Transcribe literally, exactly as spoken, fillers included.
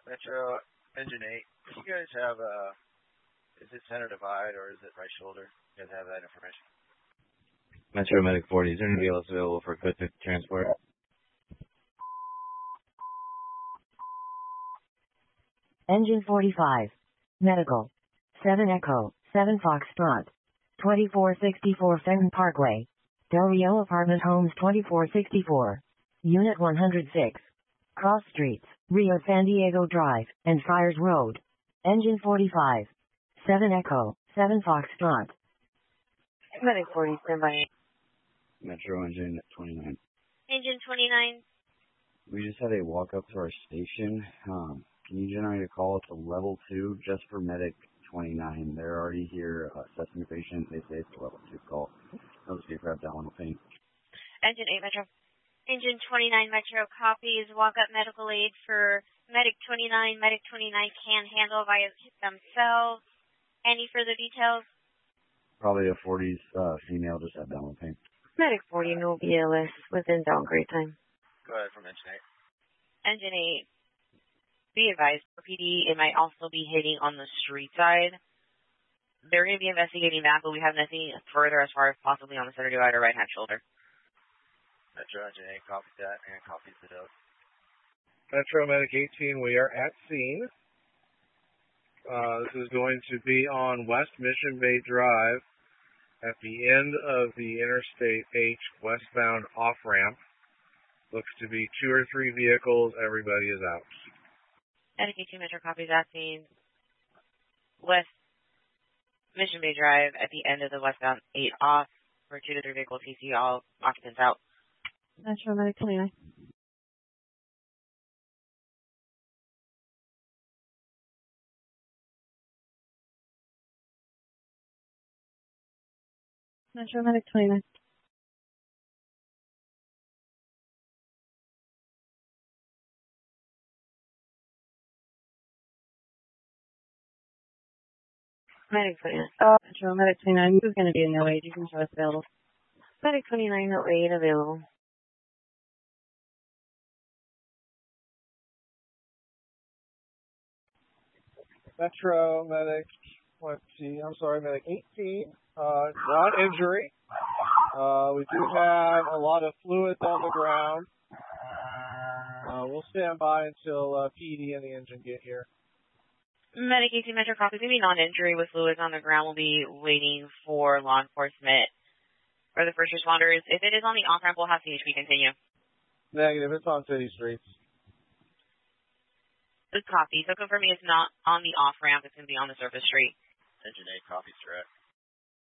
Metro Engine eight. Do you guys have a, is it center divide or is it right shoulder? You guys have that information? Metro Medic forty, is there an ambulance available for quick transport? Engine forty-five. Medical. seven Echo, seven Foxtrot. twenty-four sixty-four Fenton Parkway. Del Rio Apartment Homes twenty-four sixty-four. Unit one hundred six. Cross Streets, Rio San Diego Drive, and Friars Road. Engine forty-five. seven Echo, seven Foxtrot. Medic forty, standby. Metro Engine twenty-nine. Engine twenty-nine. We just had a walk up to our station. Um, can you generate a call to level two just for Medic twenty-nine? They're already here uh, assessing the patient. They say it's a level two call. I'll just grab that one, paint. Engine eight, Metro. Engine twenty-nine, Metro, copies. Walk up medical aid for Medic twenty-nine. Medic twenty-nine can handle by themselves. Any further details? Probably a forties uh, female, just had that one, paint. Medic forty, no B L S within downgrade time. Go ahead from Engine eight. Engine eight. Be advised, for P D, it might also be hitting on the street side. They're going to be investigating that, but we have nothing further as far as possibly on the center divide or right-hand shoulder. Metro Engine eight copies that and copies the note. Metro Medic eighteen, we are at scene. Uh, this is going to be on West Mission Bay Drive at the end of the Interstate H westbound off-ramp. Looks to be two or three vehicles. Everybody is out. Medic eighteen, Metro, copies that scene. West Mission Bay Drive at the end of the westbound eight off for two to three vehicles. T C, all occupants out. Metro Medic twenty-nine. Metro Medic twenty-nine. Medic twenty-nine. Uh, Metro Medic twenty-nine. This is going to be a no aid. You can show us available. Medic twenty-nine, no aid available. Metro Medic twenty, I'm sorry, Medic eighteen, uh, non-injury. Uh, we do have a lot of fluids on the ground. Uh, we'll stand by until uh, P D and the engine get here. Medic eighteen, Metro, copies. Maybe non-injury with fluids on the ground. We'll be waiting for law enforcement or the first responders. If it is on the off-ramp, we'll have C H P continue. Negative, it's on city streets. This copy. So confirming it's not on the off-ramp. It's going to be on the surface street. Engine eight copies direct.